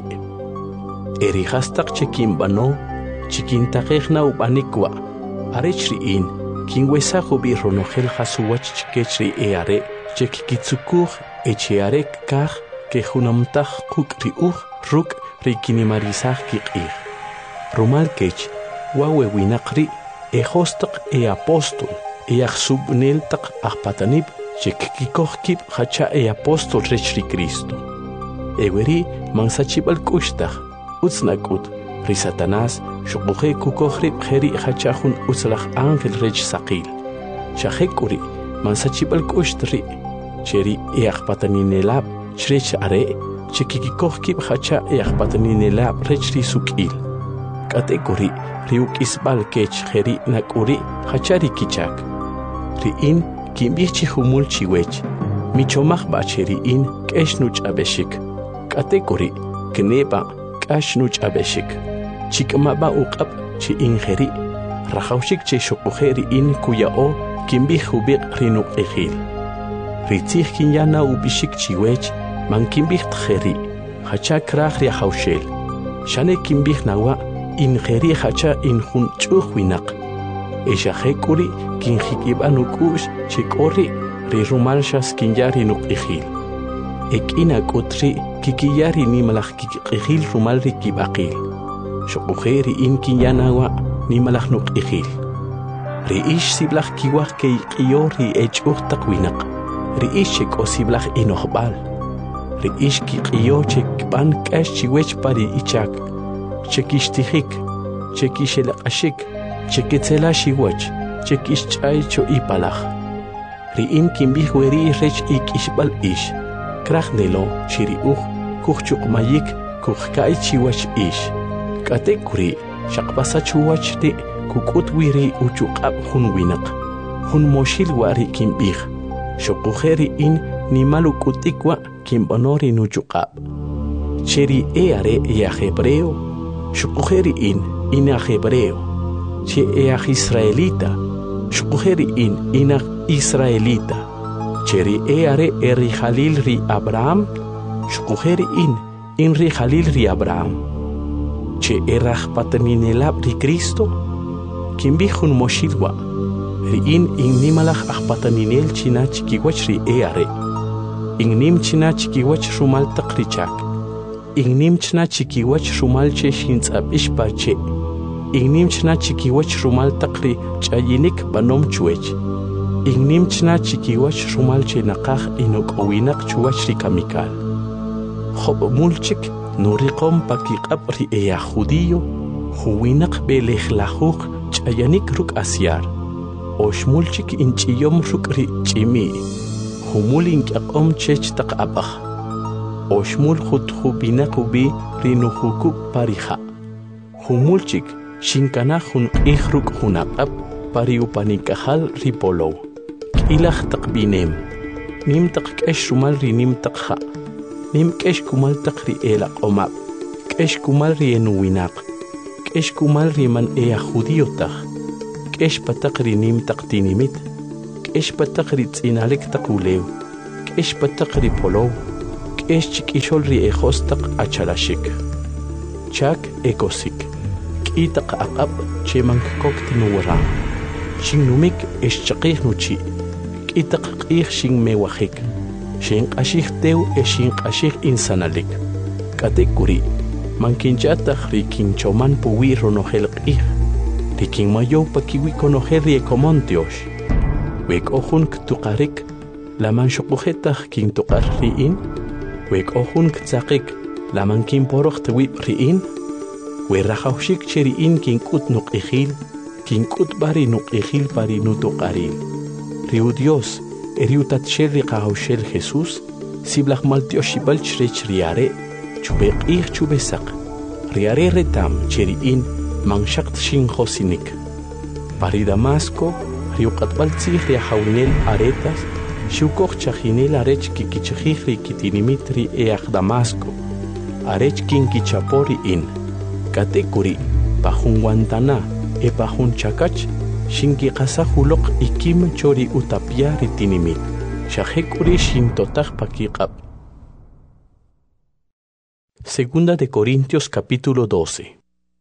Speaker 1: eri hastak che kimbano chikintakhna ubanikwa arech ri in kingwesa khubi ronohel hasuwach chikechri e are chekikitsukur echiare kah ke hunamtah kukri uh ruk ri kinimarisah kikir rumal kech wawe winaqri e hostak e apostol e akhsubnel tak ahpatanib chekikikohkib hacha e apostol rechri Cristo eweri mansachibal kushtah utsnakut ri Satanás shuquhe kukohrib kheri hachahun utslakh angel rech saqil shahekuri mansachibal kushtri cheri e ahpataninelab chrech are chekikikohkib hacha e ahpataninelab rechri sukil kategori riuk isbal kech kheri nakuri hachari kichak ri in kimbichi humul chiwech michomach bacheri in keshnuch abeshik kategori kneba kashnuch abeshik chikmaba uqab chi in kheri rahaushik che shuqheri in kuyao kimbi hubiq rinuk ekhil ritzih kinyana ubishik chiwech man kimbi kheri hacha krah ri haushel shane kimbi nawa in kheri hacha in hun chuhwinak esha khekuri kin khikibanukush chikori ri rumalshas kinyari nuk ikhil ekina kutri kikiyari ni malakh kikhil rumal ri kibaqil shuqheri in kinyanawa ni malakh nuk ikhil ri ish siblakh kiwah ke qiyori echuh taqwinak ri ish kosiblakh inohbal ri ish kiqiyo chekban kash chiwech pari ichak chekishtihik chekishelaqashik cheketsela shiwach chekishchay cho ipalaj ri in kimbih weri rech ikishbal ish krachnelo chiri uj kuchuk mayik kuchkai chiwach ish katekuri shaqpasa chuwach te kukut wiri uchuqab hun winaq hun moshil wari kimbih shoquheri in nimalu kutikwa kimbanori nuchuqab cheri eare ya hebreo shuqheri in ina hebreo che ea israelita shuqheri in ina israelita cheri eare eri khalil ri abraham shuqheri in in ri khalil ri abraham che erah pataninelab ri Cristo kimbihun moshilwa ri in in nimalach ahpataninel china chikiwach ri eare in nim china chikiwach rumal taqrichak Ignim chna chikiwach rumal che shintzab ishparche. Ignim chna chikiwach rumal taqri chayinik banom chuech. Ignim chna chikiwach rumal che naqaj inok owinak chuach rikamikal. Xob mulchik nuriqom pakiqab ri eya judío huwinak belejlajuq chayanik ruk asyar. Oshmulchik inchiyom ruk ri chimi. Humul inkaqom chech taqabaj. Oshmul khuthu binaqubi rinuhuku pariha humulchik shinkana hun ikhruk hunaqab pariupanikahal ripolo ilakh taqbinem nim taqkesh rumal rinim taqha nim kesh kumal taqri ela qomab kesh kumal ri enuwinaq kesh kumal riman eya judíotaq k'ex pataq rinim taq tinimit, k'ex pataq ritz'inalek taq ulew, k'ex pataq ripolow, k'ex chik'ixol ri ejos taq achalashik. Chak ekosik, k'i taq aqab che mankakok tinuwara, shin numik ex chaqij nuchi, k'i taq q'ij shin mewajik, shin q'ashij tew e shin q'ashij insanalik. K'ate kuri, mankinchataq ri kinchoman puwi ronojel q'ij, ri kinmayow pakiwi konojel ri ekomontiox. Wek ojun ktuqarik, laman xoqujetaq kintuqar ri'in, wek ojun ktzaqik, laman kinporoj tewib ri'in, we rajawxik che ri'in kink'ut nuq'ijil, kink'ut bari nuq'ijil pari nutuqaril. Riu Dios, eriu tatxel ri qajawxel Jesús, siblaj maltioxibal chrech riare, chube q'ij chube saq, riare retam che ri'in manxaqt shin josinik. Pari Damasco, riu qatbal tzij ri ajawinel aretas, xiukoq chajinel arech kikichajij ri kitinimit ri eaj Damasco, arech kinkichapo ri'in. Kate kuri, pajun Guantana, e pajun Chakach, shinkiqasa juloq ikim chori utapia ri tinimit, xaje kuri shintotaj pakiqab. Segunda de Corintios capítulo doce.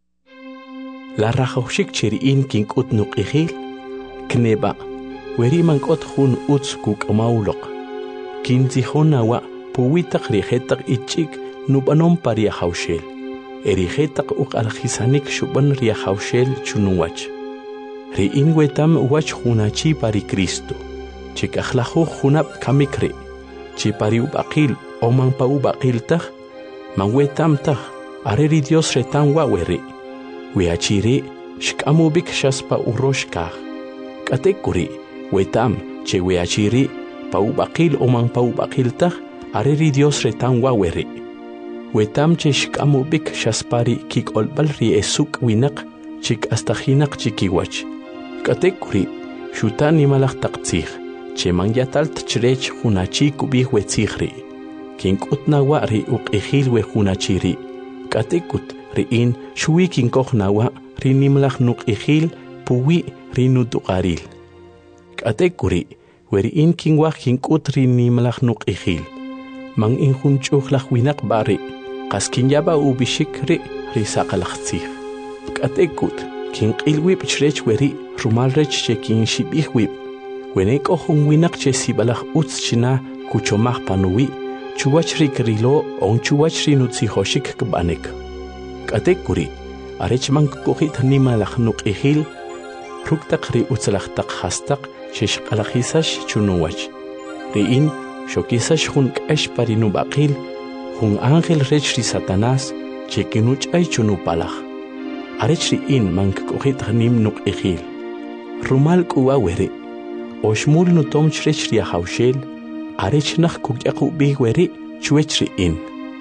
Speaker 1: La rajawxik cheri'in kink'ut nuq'ijil, kneba, weri mank'ot jun utz kuk'amawloq, kintzijun nawa puwitaq rijetaq ich'ik nub'anom pa riajawxel, erijetaq uq'aljisanik xub'an riajawxel chunuwach. Ri'in wetam wach junachi pari Cristo, chikajlajuj junab kamik ri, chi pari ub'aqil o man pa ub'aqil taj, man wetam taj, areri Dios retan waweri, weachiri xk'amubik xaspa urox kaj. K'ate kuri, wetam che weachiri pa ub'aqil o man pa ub'aqil taj, areri Dios retan waweri. Wetam che xk'amubik xaspari kik'olb'al ri esuk winaq chik astajinaq chikiwach. K'ate kuri, xutan nimalaj taq tzij, che man yatalt chrech junachi kubij we tzij ri. Kink'ut nawa ri uq'ijil we junachi ri. K'ate kut ri'in xuwi kinkoj nawa ri nimlaj nuq'ijil puwi ri nutuqaril. K'ate kuri, we ri'in kinwaj kink'ut ri nimlaj nuq'ijil. Man injunch'uj laj winaq bari, qas kinyaba ubixik ri ri saqalaj tzij. K'ate kut, kinq'il wib chrech we ri rumal rech che kinxib'ij wib. Wene k'ojun winaq che sibalaj utz china kuchomaj panuwi, chuwach ri krilo on chuwach ri nutzijoxik kb'anik. K'ate kuri, arech man kukujit nimalaj nuq'ijil, ruktaq ri utzlajtaq hastaq che xq'alajisax chunuwach. Ri'in xokisax jun k'ex pari nub'aqil, jun ángel rech ri Satanás che kinuch'ay chunupalaj. Arech ri'in man kukujit nim nuq'ijil. Rumal k'uwa weri, oxmul nutom chrech ri ajawxel, arech naj kukyaqu bih weri chuech ri'in.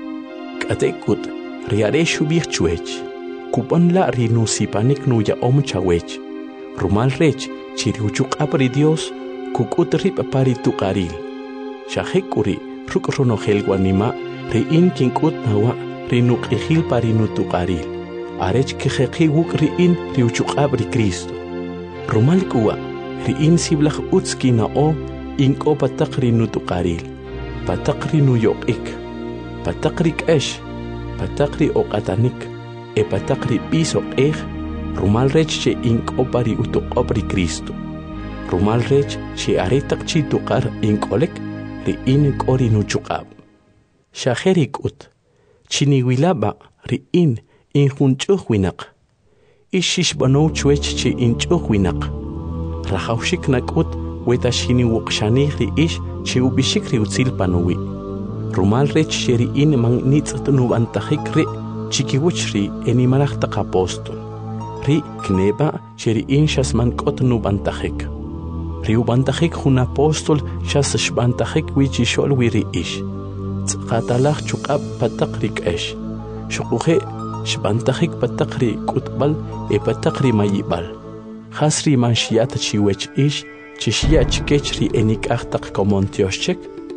Speaker 1: K'ate kut, ri are xubij chuech, kupon la ri nusipanik nuya om chawech. Rumal rech chi ri uchuq'ab ri Dios kuk'ut rib pari tuqaril. Xaje kuri ruk' ronojel wanima ri'in kink'ut nawa ri nuq'ijil pari nutuqaril, arech kijeqi wuk' ri'in ri uchuq'ab ri Cristo. Rumal k'uwa, ri'in siblaj utz kina'o ink'o pataq ri nutuqaril, pataq ri nuyoq'ik, pataq ri k'ex, pataq ri oq'atanik, e pataq ri b'is oq'ej, rumal rech che ink'o pari utuq'ob ri Cristo. Rumal rech che aretaq chi tuqar ink'olek, ri'in k'o ri nuchuq'ab. Xaje ri k'ut, chiniwilaba ri'in injunch'uj winaq, ixixb'anow chuech che inch'uj winaq. Rajawxik nak'ut wetax xiniwuqxanij ri ix che ubixik ri utzil panuwi. Rumal rech che ri'in man nitz't nub'antajik ri chikiwuch ri enimalaj taq apóstol. Ri kneba che ri'in xas man k'ot nub'antajik. Ri ub'antajik jun apóstol xas xb'antajik wi chixol wi ri ix. Tz'qatalaj chuq'ab pataq ri k'ex. Xuquje xb'antajik pataq ri k'utb'al e pataq ri mayib'al. Jas ri man xiyat chiwech ix chi xiya chikech ri enik'aj taq komontioxchek.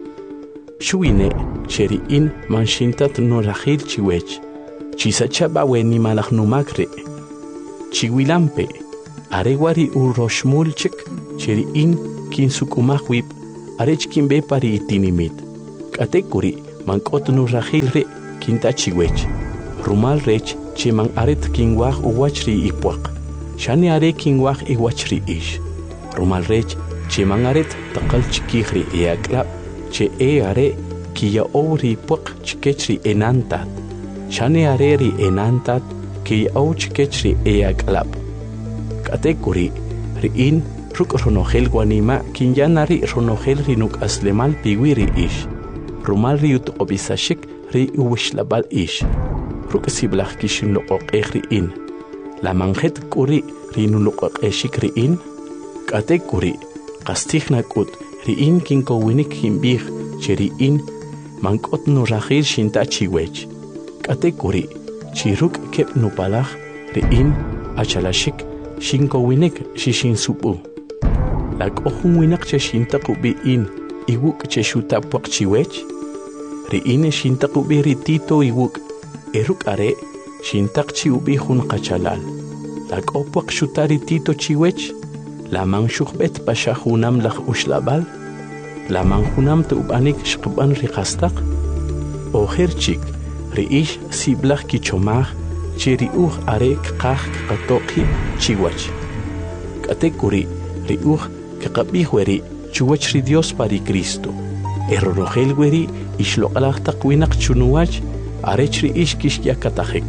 Speaker 1: Xuwine che ri'in man xintat nurajil chiwech. Chisachaba we nimalaj numak ri. Chiwilampe, Arewari uroshmulchik, cheri in kin sukumahwip, arech kin be pari itinimit. Katekuri, mankot nu rahilre, kin tachiwech. Rumal rech, che man aret kin wach uwachri ipuak. Shani are kin wach iwachri ish. Rumal rech, che man aret takal chikihri eaklap, che e are kia ori ipuak chikechri enantat. Shani are ri enantat, kia o chikechri eaklap. Katekuri, riin ruk ronogel guanima, kin yanari ronogel rinuk aslemal piwiri ish. Rumal riut obisashik ri uwishlabal ish. Ruk siblach kishin loqoq riin. La manjet kuri rinu loqoq eshik riin. Katekuri, kastigna kut riin kin kowinik himbih, cheriin mankot no rahil shinta chiwech. Katekuri, chiruk kep nupalach riin achalashik shinko winek shishin supu. Lak ohun winak che shinta kubi in iwuk che shuta puak chiwech. Riin shinta kubi ritito iwuk eruk are shintak chi ubi hun kachalal. Lak opuak shuta ritito chiwech. La man shukbet pasha hunam lach ushlabal. La man hunam te ubanik shkban rikastak. Oher chik riish siblach kichomach. Chiri uj are kqaj katoqi chiwach. Katekuri ri uj kaqabihweri chuwach ri Dios pari Cristo. Errorogel weri ishloqalaq taqwinak chunuwach arech ri ish kishyacatajek.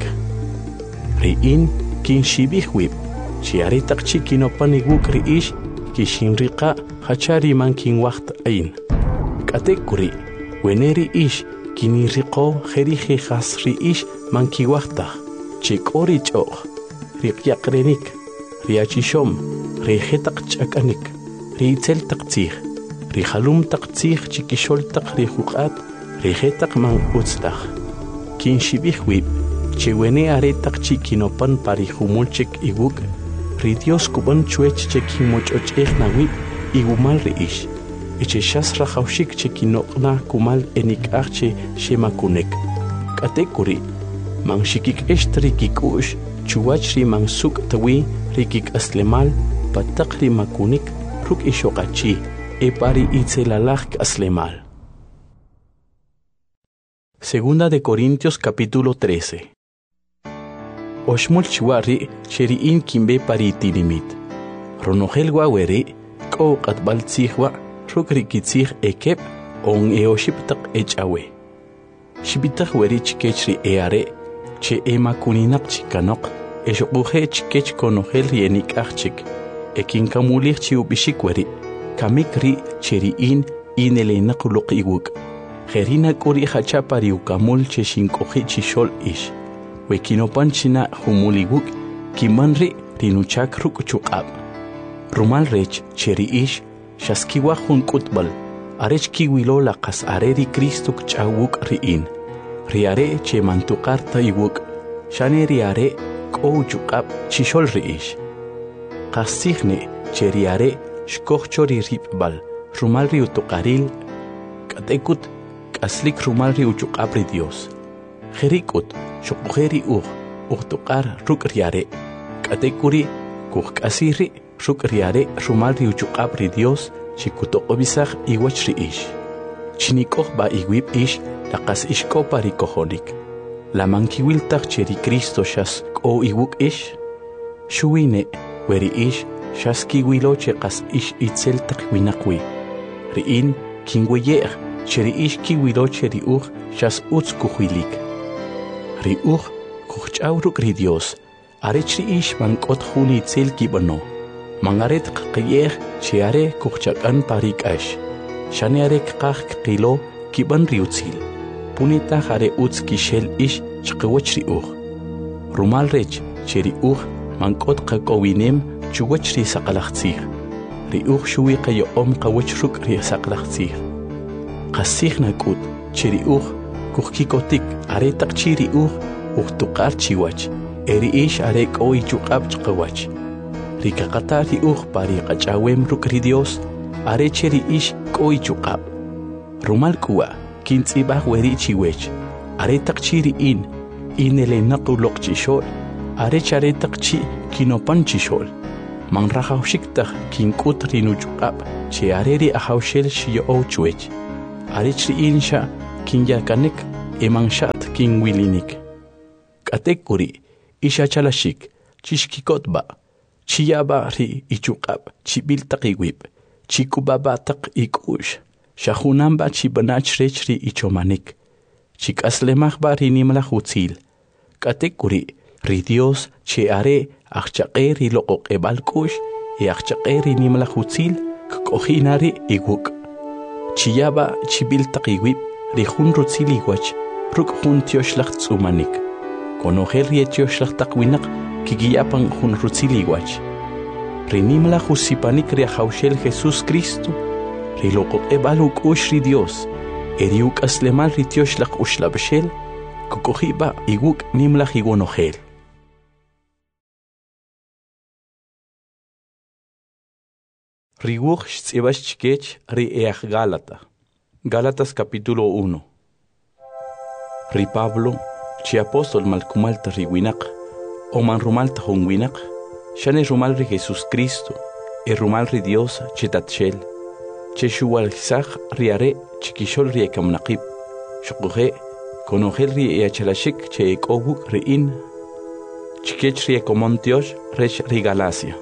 Speaker 1: Ri in kin shibihwib chi are taqchi kinopaniguk ri ish kishinriqa hachari man kin waqt ain. Katekuri weneri ish kiniriqo jerije has ri ish man ki waqtaj. Chikori choq, riqyaqrenik, riachishom, rijetak chakanik, riitzel taqtzih, rijalum taqtzih chikishol taq rijuqat, rijetak man utztaj. Kin shibihwib, chewene are taqchi kinopan parijumulchik iwuk, ri Dios kuban chuech chekin mochochej nawib, igumal riish, echeshas rajawshik chekinoqna kumal enikajche shemakunek. Katekuri, man shikik eshtri kikush, chuwachri man suk tawi, rikik aslemal, patakri makunik, ruk ishokachi, e pari itzelalach aslemal. Segunda de Corintios capítulo trece. Oshmul chiwari, sheriin kimbe pari tilimit. Ronogel waweri, ko katbal tzihwa, ruk rikitzih ekep, on eoshiptak echawe. Shibitak weri chikechri eare, che ema kuninak chikanok, eshokuhe chikech konogel rienik achik, ekin kamulich chiubishikweri, kamikri cheriin inelenak ulok iwuk. Gerina kuri hachapari ukamul cheshinkohi chishol ish. Wekinopan china humul iwuk, kimanri rinuchak ruk chukab. Rumal rech cheri ish, shaskiwa hun kutbal, arech kiwilo lakas areri Kristuk chawuk riin. Riare che mantukar ta iwuk, shane riare ko chukab chishol riish. Kasihne che riare shkochori ripbal, rumal riu tukaril, katekut kaslik rumal riu chukab ri Dios. Jerikut shukujeri uj, uj tukar ruk riare, katekuri kuj kasiri ruk riare rumal riu chukab ri Dios, chikutokobisaj iwach riish. Chinikoh ba iwib ish, laqas ishko pari kohonik. La mankiwil tak cheri Cristo shas ko iwuk ish. Shuine, weri ish, shas kiwilo chekas ish itzel tak winakwi. Riin, kingweyer, cheri ish kiwilo cheri uj, shas utz kuhuilik. Ri uj, kuchawruk ri Dios, arech ri ish mankot huni itzel kibano. Mangaret kakiyer, cheare kuchakan parik ash. Shane are kqaq qilo kiban riutzil. Punita hare utz kishel ish chqawach ri uj. Rumal rech cheri uj mankot qaqowinem chuwach ri saqalaqtzih. Ri uj shuwi qayo om qawach ruk ri saqalaqtzih. Qasih nakut cheri uj kuhkikotik are taqchi ri uj uj tuqar chiwach. Eri ish are qoi chuqab chqawach. Ri kaqata ri uj pari qachawem ruk ri Dios are cheri ish koi chukab. Rumal kuwa, kintzibah weri chiwech. Are takchi in, inele nakulok chishol. Are chare takchi kinopan chishol. man rahawshikta kinkut rinuchqab che areri ahawshel shiyo chwech arichri insha kinyakanek emanshat kinwilinik katekuri isha chalashik chishkikotba chiyaba ri ichuqab chibiltaqiwib chikubaba taq ikush shahunamba chibanach rechri ichomanik chikaslemahba rinimla hutzil katekuri ri Dios che are achaqe ri loqoq ebalkush e achaqe ri nimla hutzil kohinari iguk chiyaba chibiltaqiwib ri hun rutziliwach ruk hun tioshlach tsumanik konogel ri tioshlach taqwinaq kigiyapan hun rutziliwach ri nimla husipanik ri haushel Jesus Cristo ri loqoq ebalukush ri Dios eriuk aslemal ri tioshlach ushlabshel kokohiba iguk nimla higonogel Riguch tzibashchkech ri each Galata. Gálatas capítulo uno. Ri Pablo, chi apóstol malkumalta riwinak, o man rumalta hunwinak, shane rumal ri Jesus Cristo, e rumal ri Dios chitatshel, che shuwal sach riare chikishol ri ekamnaqib, shukuhe, konogel ri eachalashik che ekoguk ri in, chikech ri ekomontiosh rech ri Galacia.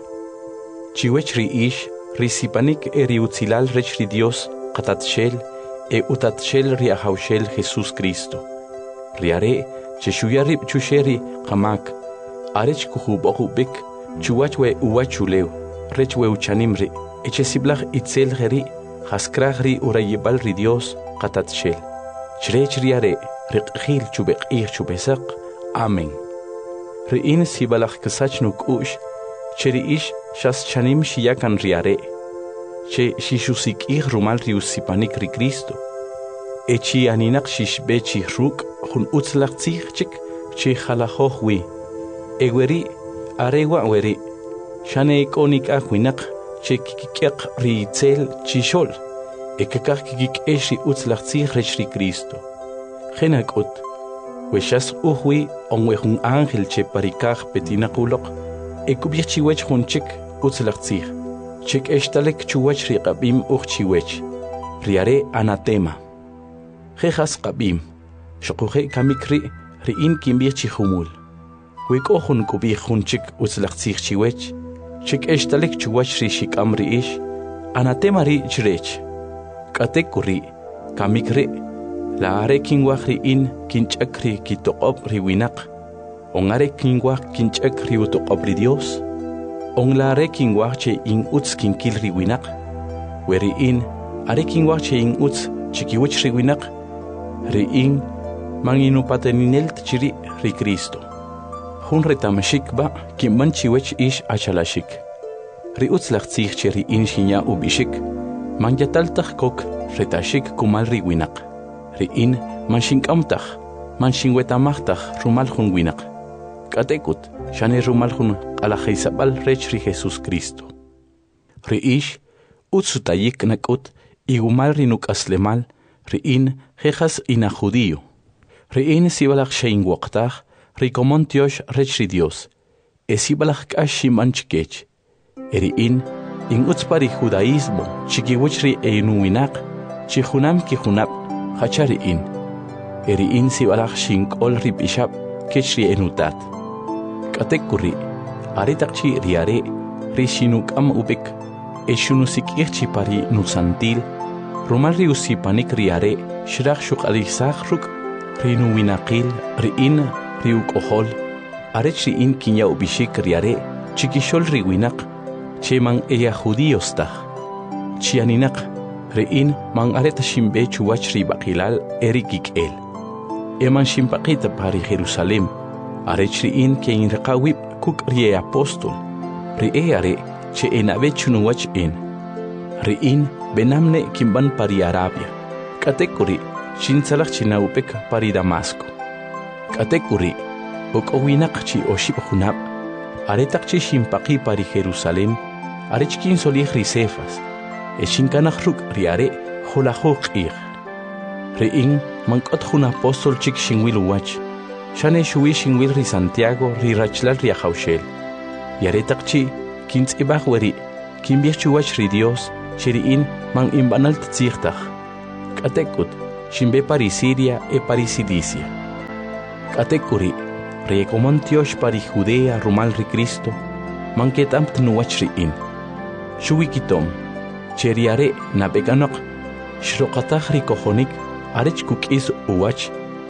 Speaker 1: Chiwech ri ish, Risipanik eri utzilal rech ri Dios qatatshel e utatshel ri ahaushel Jesus Cristo. Riare cheshuyari chusheri qamak arech kuhubokubik chuwachwe uwachuleu rechwe uchanimri echesiblach itzel geri haskragri urayibal ri Dios qatatshel. Chrech riare riqhil chubek ir chubesak. Amen. Riin sibalach kasachnuk ush Cheri ish shas chanim shiyakan riare. Che shishusik ih rumal riusipanik ri Cristo. Echi aninak shishbe chi ruk hun utzlach tzich che halahoch wi. Egweri arewa weri. Shane ikonik ahwinak che kikik ri tzel chishol. Ekakak kikik eshi utzlach tzich rech ri Cristo. Genak ut. Weshas uhwi onwe hun angel che parikach petinakulok. Ekubich chiwech hunchik utzlachtzich. Chik eshtalek chuwech ri qabim uch chiwech. Riare anatema. Jejas qabim. Shokuhe kamikri ri in kimbich chihumul. Wik ohun kubich hunchik utzlachtzich chiwech. Chik eshtalek chuwech ri shikam ri ish. Anatema ri chrech. Katekuri kamikri. La are kingwach ri in kinchakri kitoqob ri winak. Ongare kingwach kinchak riuto qabri Dios. Onglare kingwach che in uts kinkil riwinak. Weri in are kingwach che in uts chikiwich riwinak. Ri in manginu pateninelt chiri ri Cristo. Hun retamashik ba kimban chiwech ish achalashik. Ri uts lachtzich che ri in shinya ubishik. Manjataltach kok retashik kumal riwinak. Ri in manshinkamtach. Manshinwetamachtach rumal hun winak. Katekut, shane rumalhun alajaisabal rech ri Jesus Cristo. Ri ish, utsutayik nakut, igumal rinuk aslemal, ri in, jejas ina judío. Ri in sibalach shein waktach, ri komontiosh rech ri Dios. E sibalach kashi manchkech. Eri in, in utspari judaísmo, chikiwich ri einuinak, chihunam kihunap, hachari in. Eri in sibalach shinkol ri bishap, kech ri enutat. Katekuri, aritakchi riare, rishinuk am ubik, eshunusik irchi pari nusantil, rumal riusipanik riare, shirach shuk alisachruk, rinu winakil, riin, riuk ohol, arech riin kinya ubishik riare, chikishol riwinak, cheman eya judíostach, chianinak, riin man areta shimbe chuwach ribakilal erikik el. Eman shimpakita pari Jerusalem, arech riin ke in reqawib kuk rie apostol, rie are che enabe chunuwach en. Riin benamne kimban pari Arabia, katekuri shinsalach chinaupek pari Damasco. Katekuri okowinak chi oshib hunab, aretak chi shimpaki pari Jerusalem, arech kin solih risefas, e shinkanach ruk riare holahok ir. Riin mankot hun apostol chik shingwil wach, shane shui shingwil ri Santiago ri rachlal ri Jaushel. Yaretak chi kins ibah weri kim biachuach ri Dios shiriin man imbanal tzirtach katekut shimbe parisiria e parisidicia katekuri recomontiosh pari Judea rumal ri Cristo man ketam tnuach riin shuwikitom cheriare nabeganok shroqatach ri kojonik arech kukis uwach.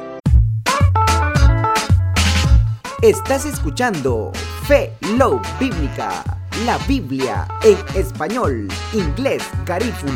Speaker 4: Estás escuchando Fe Love Bíblica, la Biblia en español, inglés, garífuno.